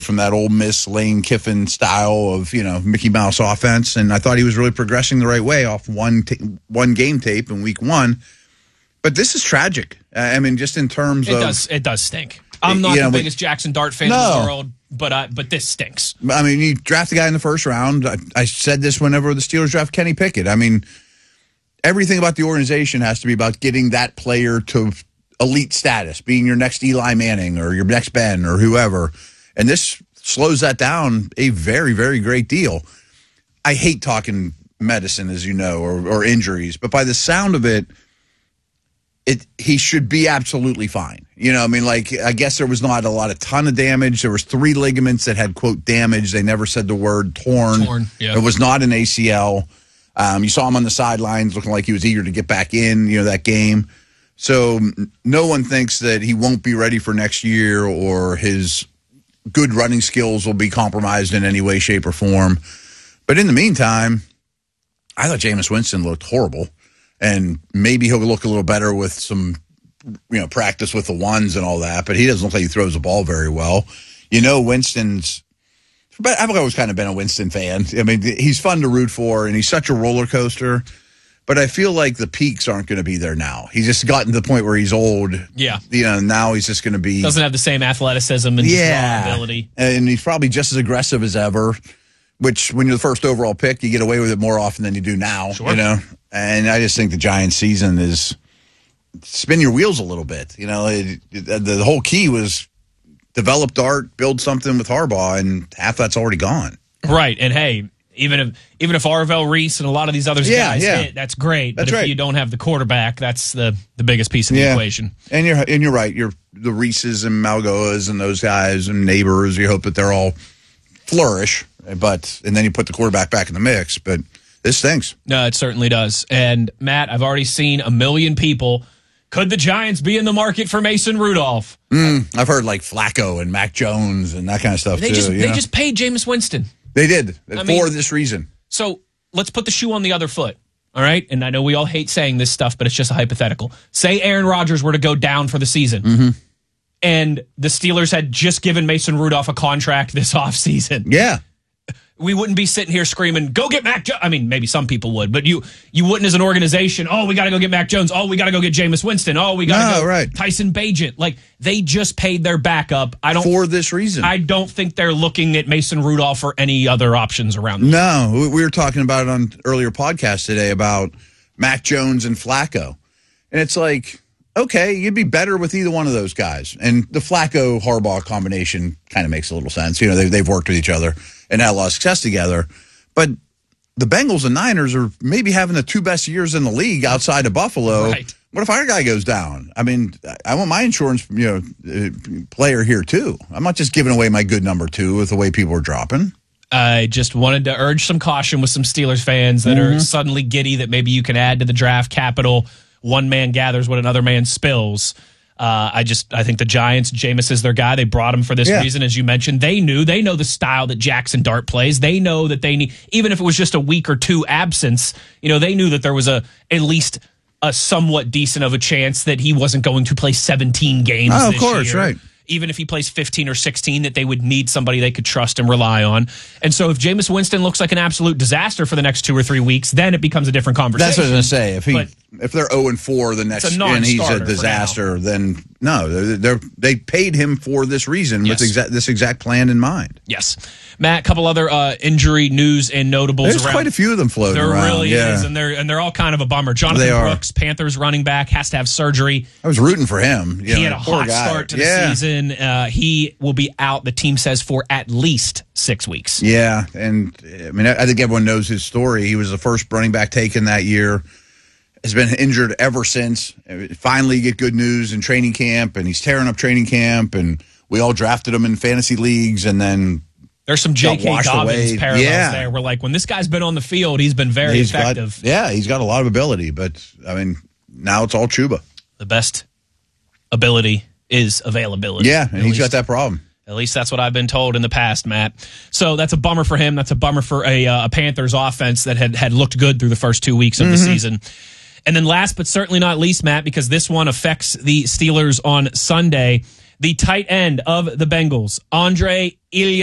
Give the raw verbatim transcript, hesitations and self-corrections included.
from that Ole Miss Lane Kiffin style of, you know, Mickey Mouse offense. And I thought he was really progressing the right way off one t- one game tape in week one. But this is tragic. I mean, just in terms it of... Does, it does stink. I'm not you know, the but, biggest Jackson Dart fan no. in the world, but uh, but this stinks. I mean, you draft a guy in the first round. I, I said this whenever the Steelers draft Kenny Pickett. I mean, everything about the organization has to be about getting that player to elite status, being your next Eli Manning or your next Ben or whoever. And this slows that down a very, very great deal. I hate talking medicine, as you know, or, or injuries, but by the sound of it, it he should be absolutely fine. You know, I mean, like, I guess there was not a lot, a ton of damage. There was three ligaments that had, quote, damage. They never said the word torn. Torn, yeah. It was not an A C L. Um, you saw him on the sidelines looking like he was eager to get back in, you know, that game. So no one thinks that he won't be ready for next year or his good running skills will be compromised in any way, shape, or form. But in the meantime, I thought Jameis Winston looked horrible. And maybe he'll look a little better with some, you know, practice with the ones and all that. But he doesn't look like he throws the ball very well. You know, Winston's... But I've always kind of been a Winston fan. I mean, he's fun to root for, and he's such a roller coaster. But I feel like the peaks aren't going to be there now. He's just gotten to the point where he's old. Yeah. You know, now he's just going to be... Doesn't have the same athleticism and yeah. raw ability. And he's probably just as aggressive as ever, which when you're the first overall pick, you get away with it more often than you do now. Sure. You know? And I just think the Giants season is... Spin your wheels a little bit. You know, it, it, the whole key was... develop Dart, build something with Harbaugh, and half that's already gone. Right, and hey, even if even if Arvell Reese and a lot of these other yeah, guys yeah. hit, that's great. That's but if right. you don't have the quarterback, that's the, the biggest piece of the yeah. equation. And you're and you're right. You're the Reeses and Malgoas and those guys and neighbors. You hope that they're all flourish, but and then you put the quarterback back in the mix. But this stinks. No, it certainly does. And Matt, I've already seen a million people. Could the Giants be in the market for Mason Rudolph? Mm, I've heard like Flacco and Mac Jones and that kind of stuff they too. Just, you they know? just paid Jameis Winston. They did I for mean, this reason. So let's put the shoe on the other foot. All right. And I know we all hate saying this stuff, but it's just a hypothetical. Say Aaron Rodgers were to go down for the season. Mm-hmm. And the Steelers had just given Mason Rudolph a contract this offseason. Yeah. We wouldn't be sitting here screaming, go get Mac Jones. I mean, maybe some people would, but you you wouldn't as an organization, oh, we got to go get Mac Jones. Oh, we got to go get Jameis Winston. Oh, we got to no, go right. Tyson Bagent. Like, they just paid their backup. I don't For this reason. I don't think they're looking at Mason Rudolph or any other options around them. No, we we were talking about it on earlier podcast today about Mac Jones and Flacco. And it's like, okay, you'd be better with either one of those guys. And the Flacco-Harbaugh combination kind of makes a little sense. You know, they, they've worked with each other and had a lot of success together. But the Bengals and Niners are maybe having the two best years in the league outside of Buffalo. Right. What if our guy goes down? I mean, I want my insurance, you know, player here too. I'm not just giving away my good number two with the way people are dropping. I just wanted to urge some caution with some Steelers fans that Mm-hmm. are suddenly giddy that maybe you can add to the draft capital. One man gathers what another man spills. Uh, I just I think the Giants, Jameis is their guy. They brought him for this yeah. reason, as you mentioned. They knew they know the style that Jackson Dart plays. They know that they need, even if it was just a week or two absence. You know, they knew that there was a at least a somewhat decent of a chance that he wasn't going to play seventeen games. Oh, of this course, year. right. Even if he plays fifteen or sixteen, that they would need somebody they could trust and rely on. And so if Jameis Winston looks like an absolute disaster for the next two or three weeks, then it becomes a different conversation. That's what I was going to say. If he, But if they're zero and four the next, a and he's a non-starter disaster, then no, they're, they're they paid him for this reason Yes. with exact this exact plan in mind. Yes. Matt, a couple other uh, injury news and notables There's around. quite a few of them floating There around. really yeah. is, and they're and they're all kind of a bummer. Jonathan They are. Brooks, Panthers running back, has to have surgery. I was rooting for him. You He know, had a poor hot guy. start to yeah. the season. Uh, he will be out, the team says, for at least six weeks. Yeah, and I mean, I think everyone knows his story. He was the first running back taken that year. Has been injured ever since. Finally, get good news in training camp, and he's tearing up training camp. And we all drafted him in fantasy leagues, and then There's some J K. washed Dobbins away. parallels Yeah. there. We're like, when this guy's been on the field, he's been very he's effective. got yeah, he's got a lot of ability. But I mean, now it's all Chuba. The best ability is availability. Yeah, and At he's least- got that problem. At least that's what I've been told in the past, Matt. So that's a bummer for him. That's a bummer for a, uh, a Panthers offense that had, had looked good through the first two weeks of Mm-hmm. the season. And then last but certainly not least, Matt, because this one affects the Steelers on Sunday, the tight end of the Bengals, Andre Ilias.